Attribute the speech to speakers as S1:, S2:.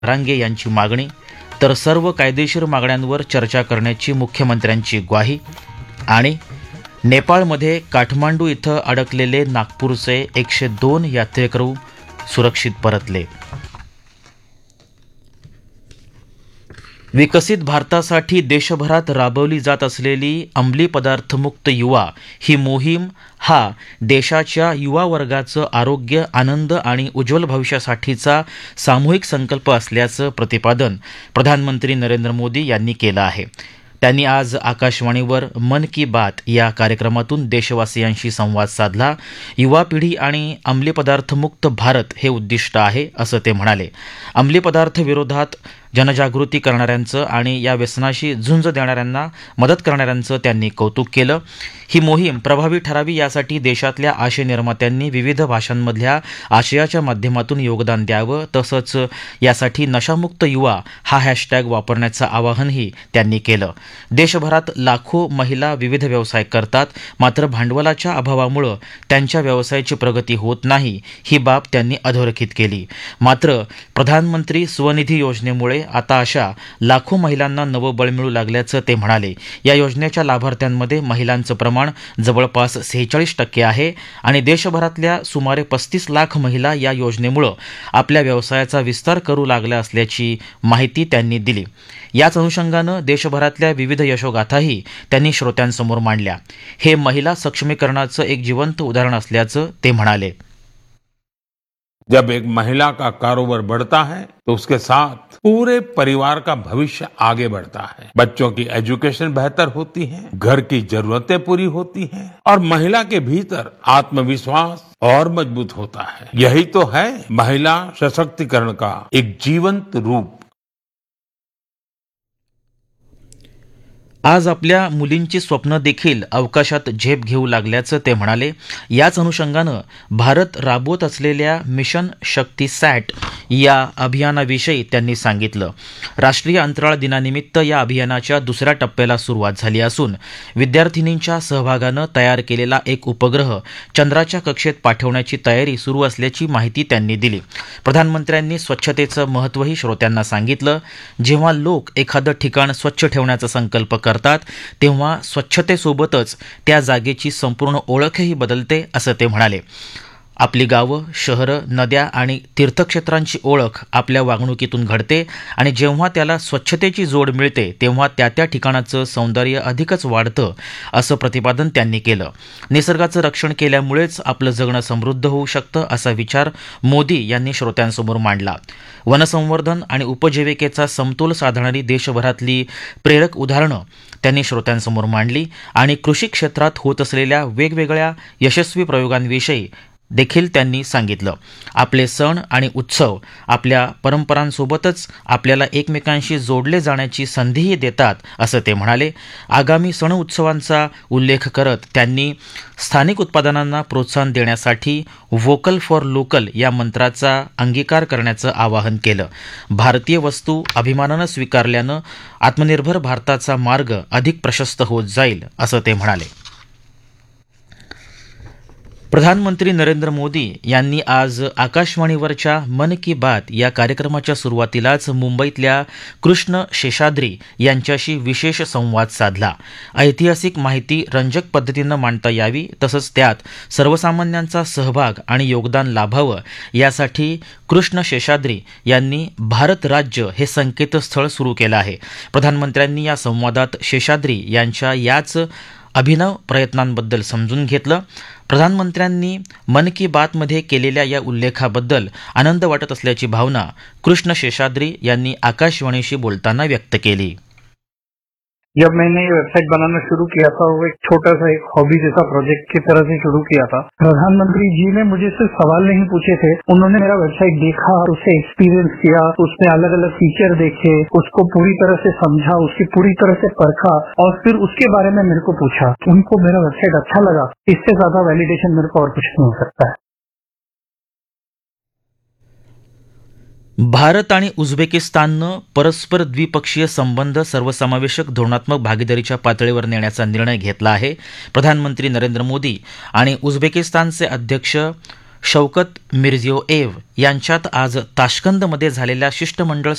S1: रांगे यांची मागणी, तर सर्व कायदेशीर मागण्यांवर चर्चा करण्याची मुख्यमंत्र्यांची ग्वाही. आणि नेपाळमध्ये काठमांडू इथं अडकलेले नागपूरचे 102 यात्रेकरू सुरक्षित परतले. विकसित भारतासाठी देशभरात राबवली जात असलेली अंमली पदार्थमुक्त युवा ही मोहीम हा देशाच्या युवा वर्गाचं आरोग्य, आनंद आणि उज्ज्वल भविष्यासाठीचा सामूहिक संकल्प असल्याचं प्रतिपादन प्रधानमंत्री नरेंद्र मोदी यांनी केलं आहे. त्यांनी आज आकाशवाणीवर मन की बात या कार्यक्रमातून देशवासियांशी संवाद साधला. युवा पिढी आणि अंमली पदार्थमुक्त भारत हे उद्दिष्ट आहे असं ते म्हणाले. अंमली पदार्थ विरोधात जनजागृती करणाऱ्यांचं आणि या व्यसनाशी झुंज देणाऱ्यांना मदत करणाऱ्यांचं त्यांनी कौतुक केलं. ही मोहीम प्रभावी ठरावी यासाठी देशातल्या आशय निर्मात्यांनी विविध भाषांमधल्या आशयाच्या माध्यमातून योगदान द्यावं, तसंच यासाठी नशामुक्त युवा हा हॅशटॅग वापरण्याचं आवाहनही त्यांनी केलं. देशभरात लाखो महिला विविध व्यवसाय करतात, मात्र भांडवलाच्या अभावामुळे त्यांच्या व्यवसायाची प्रगती होत नाही, ही बाब त्यांनी अधोरेखित केली. मात्र प्रधानमंत्री स्वनिधी योजनेमुळे आता अशा लाखो महिलांना नवं बळ मिळू लागल्याचं ते म्हणाले. या योजनेच्या लाभार्थ्यांमध्ये महिलांचं प्रमाण जवळपास 46% आहे आणि देशभरातल्या सुमारे 35 लाख महिला या योजनेमुळे आपल्या व्यवसायाचा विस्तार करू लागल्या असल्याची माहिती त्यांनी दिली. याच अनुषंगानं देशभरातल्या विविध यशोगाथाही त्यांनी श्रोत्यांसमोर मांडल्या. हे महिला सक्षमीकरणाचं एक जिवंत उदाहरण असल्याचं ते म्हणाले.
S2: जब एक महिला का कारोबार बढ़ता है तो उसके साथ पूरे परिवार का भविष्य आगे बढ़ता है. बच्चों की एजुकेशन बेहतर होती है, घर की जरूरतें पूरी होती हैं और महिला के भीतर आत्मविश्वास और मजबूत होता है. यही तो है महिला सशक्तिकरण का एक जीवंत रूप.
S1: आज आपल्या मुलींची स्वप्न देखील अवकाशात झेप घेऊ लागल्याचं ते म्हणाले. याच अनुषंगानं भारत राबवत असलेल्या मिशन शक्ती सॅट या अभियानाविषयी त्यांनी सांगितलं. राष्ट्रीय अंतराळ दिनानिमित्त या अभियानाच्या दुसऱ्या टप्प्याला सुरुवात झाली असून विद्यार्थिनींच्या सहभागानं तयार केलेला एक उपग्रह चंद्राच्या कक्षेत पाठवण्याची तयारी सुरू असल्याची माहिती त्यांनी दिली. प्रधानमंत्र्यांनी स्वच्छतेचं महत्त्वही श्रोत्यांना सांगितलं. जेव्हा लोक एखादं ठिकाण स्वच्छ ठेवण्याचा संकल्प करतात तेव्हा स्वच्छतेसोबतच त्या जागेची संपूर्ण ओळखही बदलते असं ते म्हणाले. आपली गावं, शहरं, नद्या आणि तीर्थक्षेत्रांची ओळख आपल्या वागणुकीतून घडते आणि जेव्हा त्याला स्वच्छतेची जोड मिळते तेव्हा त्या ठिकाणाचं सौंदर्य अधिकच वाढतं असं प्रतिपादन त्यांनी केलं. निसर्गाचं रक्षण केल्यामुळेच आपलं जगणं समृद्ध होऊ शकतं असा विचार मोदी यांनी श्रोत्यांसमोर मांडला. वनसंवर्धन आणि उपजीविकेचा समतोल साधणारी देशभरातली प्रेरक उदाहरणं त्यांनी श्रोत्यांसमोर मांडली आणि कृषी क्षेत्रात होत असलेल्या वेगवेगळ्या यशस्वी प्रयोगांविषयी देखील त्यांनी सांगितलं. आपले सण आणि उत्सव आपल्या परंपरांसोबतच आपल्याला एकमेकांशी जोडले जाण्याची संधीही देतात असं ते म्हणाले. आगामी सण उत्सवांचा उल्लेख करत त्यांनी स्थानिक उत्पादनांना प्रोत्साहन देण्यासाठी व्होकल फॉर लोकल या मंत्राचा अंगीकार करण्याचं आवाहन केलं. भारतीय वस्तू अभिमानानं स्वीकारल्यानं आत्मनिर्भर भारताचा मार्ग अधिक प्रशस्त होत जाईल असं ते म्हणाले. प्रधानमंत्री नरेंद्र मोदी यांनी आज आकाशवाणीवरच्या मन की बात या कार्यक्रमाच्या सुरुवातीलाच मुंबईतल्या कृष्ण शेषाद्री यांच्याशी विशेष संवाद साधला. ऐतिहासिक माहिती रंजक पद्धतीनं मांडता यावी, तसंच त्यात सर्वसामान्यांचा सहभाग आणि योगदान लाभावं यासाठी कृष्ण शेषाद्री यांनी भारत राज्य हे संकेतस्थळ सुरू केलं आहे. प्रधानमंत्र्यांनी या संवादात शेषाद्री यांच्या याच अभिनव प्रयत्नांबद्दल समजून घेतलं. प्रधानमंत्र्यांनी मन की बातमध्ये केलेल्या या उल्लेखाबद्दल आनंद वाटत असल्याची भावना कृष्ण शेषाद्री यांनी आकाशवाणीशी बोलताना व्यक्त केली.
S3: जब मैंने ये वेबसाइट बनाना शुरू किया था वो एक छोटा सा एक हॉबी जैसा प्रोजेक्ट की तरह से शुरू किया था. प्रधानमंत्री जी ने मुझे सिर्फ सवाल नहीं पूछे थे, उन्होंने मेरा वेबसाइट देखा, उसे एक्सपीरियंस किया, उसमें अलग अलग फीचर देखे, उसको पूरी तरह से समझा, उसकी पूरी तरह से परखा और फिर उसके बारे में मेरे को पूछा. उनको मेरा वेबसाइट अच्छा लगा. इससे ज्यादा वैलिडेशन मेरे को और कुछ नहीं हो सकता है.
S1: भारत आणि उझबेकिस्ताननं परस्पर द्विपक्षीय संबंध सर्वसमावेशक धोरणात्मक भागीदारीच्या पातळीवर नेण्याचा निर्णय घेतला आहे. प्रधानमंत्री नरेंद्र मोदी आणि उझबेकिस्तानचे अध्यक्ष शौकत मिर्झियोएव्ह यांच्यात आज ताश्कंदमध्ये झालेल्या शिष्टमंडळ